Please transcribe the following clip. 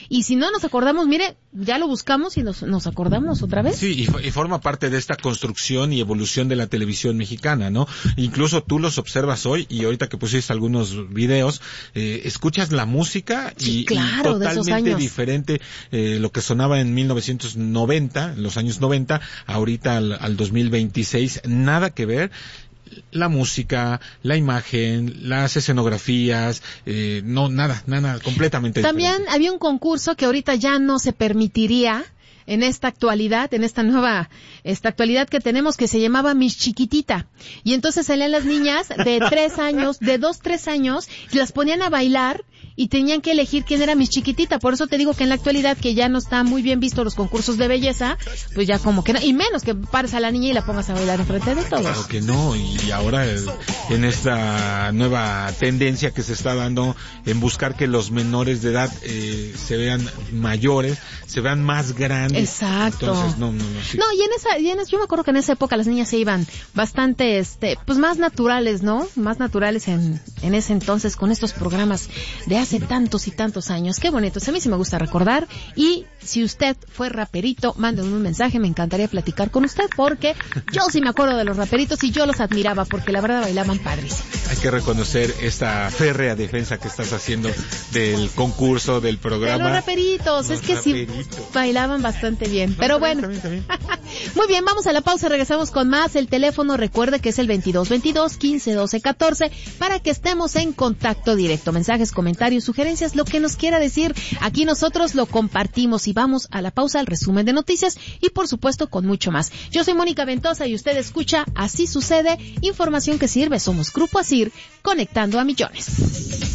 y si no nos acordamos, mire, ya lo buscamos y nos acordamos otra vez. Sí, y forma parte de esta construcción y evolución de la televisión mexicana, ¿no? Incluso tú los observas hoy, y ahorita que pusiste algunos videos, escuchas la música sí, y claro, totalmente diferente lo que sonaba en 1990, en los años 90, ahorita al 2026, nada que ver. La música, la imagen, las escenografías, nada, completamente También diferente. había un concurso que ahorita ya no se permitiría en esta actualidad, en esta nueva actualidad que tenemos, que se llamaba Miss Chiquitita. Y entonces salían las niñas de 3 años, de 2, 3 años, y las ponían a bailar y tenían que elegir quién era Miss Chiquitita. Por eso te digo que en la actualidad, que ya no está muy bien visto los concursos de belleza, pues ya como que no, y menos que pares a la niña y la pongas a bailar enfrente de todos. Claro que no, y ahora en esta nueva tendencia que se está dando en buscar que los menores de edad se vean mayores, se vean más grandes. Exacto. Entonces, no. Sí. No, y en esa, yo me acuerdo que en esa época las niñas se iban bastante, pues más naturales, ¿no? Más naturales en ese entonces, con estos programas de hace tantos y tantos años. Qué bonitos. A mí sí me gusta recordar. Y si usted fue raperito, mándenme un mensaje. Me encantaría platicar con usted, porque yo sí me acuerdo de los raperitos y yo los admiraba, porque la verdad bailaban padrísimo. Hay que reconocer esta férrea defensa que estás haciendo del concurso, del programa. De los raperitos. Es que sí bailaban bastante bien. Pero bueno. También. Muy bien, vamos a la pausa. Regresamos con más. El teléfono, recuerde que es el 2222-1512-14, para que estemos en contacto directo. Mensajes, comentarios, sugerencias, lo que nos quiera decir. Aquí nosotros lo compartimos, y vamos a la pausa, al resumen de noticias y por supuesto con mucho más. Yo soy Mónica Ventosa y usted escucha Así Sucede, información que sirve. Somos Grupo ASIR, conectando a millones.